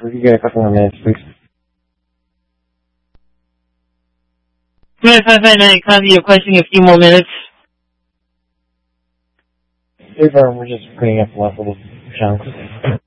Could you get a couple more minutes, please? 559, copy, requesting a few more minutes. We're just cleaning up lots of chunks.